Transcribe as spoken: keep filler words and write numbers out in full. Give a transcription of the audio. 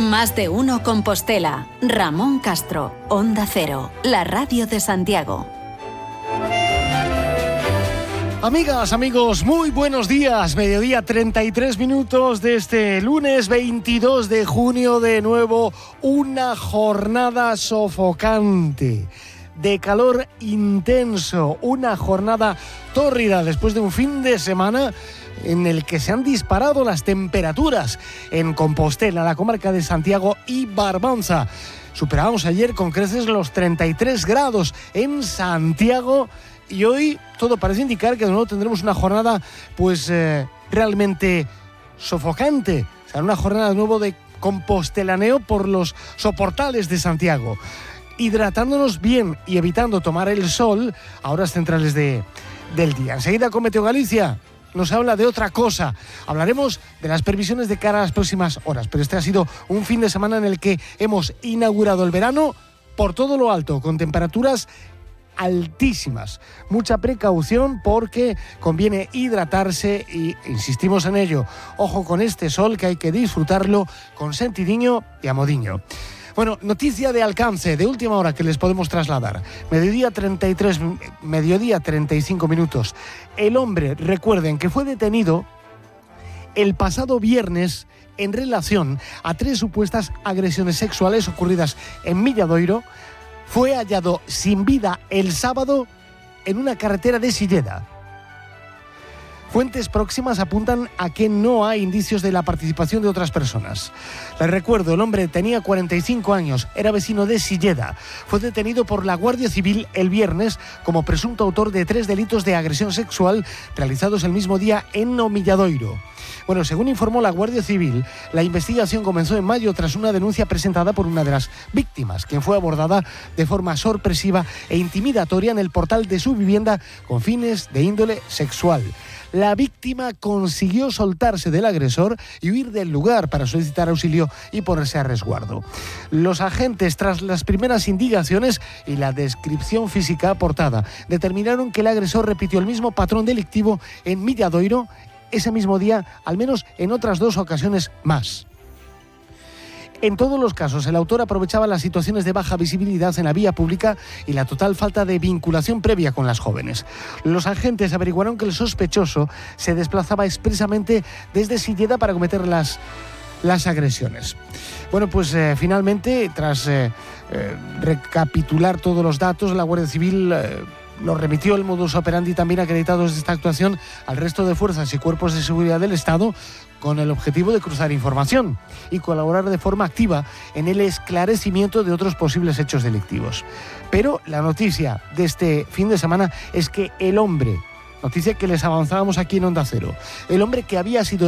Más de uno Compostela. Ramón Castro, Onda Cero, la radio de Santiago. Amigas, amigos, muy buenos días. Mediodía treinta y tres minutos de este lunes veintidós de junio. De nuevo, una jornada sofocante, de calor intenso, una jornada tórrida después de un fin de semana en el que se han disparado las temperaturas en Compostela, la comarca de Santiago y Barbanza. Superábamos ayer con creces los treinta y tres grados en Santiago y hoy todo parece indicar que de nuevo tendremos una jornada pues eh, realmente sofocante. O sea, una jornada de nuevo de compostelaneo por los soportales de Santiago, hidratándonos bien y evitando tomar el sol a horas centrales de, del día. Enseguida con Meteo Galicia nos habla de otra cosa. Hablaremos de las previsiones de cara a las próximas horas, pero este ha sido un fin de semana en el que hemos inaugurado el verano por todo lo alto, con temperaturas altísimas. Mucha precaución porque conviene hidratarse y insistimos en ello. Ojo con este sol, que hay que disfrutarlo con sentidiño y a modiño. Bueno, noticia de alcance, de última hora que les podemos trasladar. Mediodía treinta y tres, mediodía treinta y cinco minutos. El hombre, recuerden que fue detenido el pasado viernes en relación a tres supuestas agresiones sexuales ocurridas en Milladoiro. Fue hallado sin vida el sábado en una carretera de Silleda. Fuentes próximas apuntan a que no hay indicios de la participación de otras personas. Les recuerdo, el hombre tenía cuarenta y cinco años, era vecino de Silleda. Fue detenido por la Guardia Civil el viernes como presunto autor de tres delitos de agresión sexual realizados el mismo día en Milladoiro. Bueno, según informó la Guardia Civil, la investigación comenzó en mayo tras una denuncia presentada por una de las víctimas, quien fue abordada de forma sorpresiva e intimidatoria en el portal de su vivienda con fines de índole sexual. La víctima consiguió soltarse del agresor y huir del lugar para solicitar auxilio y ponerse a resguardo. Los agentes, tras las primeras indagaciones y la descripción física aportada, determinaron que el agresor repitió el mismo patrón delictivo en Milladoiro ese mismo día, al menos en otras dos ocasiones más. En todos los casos, el autor aprovechaba las situaciones de baja visibilidad en la vía pública y la total falta de vinculación previa con las jóvenes. Los agentes averiguaron que el sospechoso se desplazaba expresamente desde Silleda para cometer las, las agresiones. Bueno, pues eh, finalmente, tras eh, eh, recapitular todos los datos, la Guardia Civil Eh, Nos remitió el modus operandi también acreditados de esta actuación al resto de fuerzas y cuerpos de seguridad del Estado, con el objetivo de cruzar información y colaborar de forma activa en el esclarecimiento de otros posibles hechos delictivos. Pero la noticia de este fin de semana es que el hombre, noticia que les avanzábamos aquí en Onda Cero, el hombre que había sido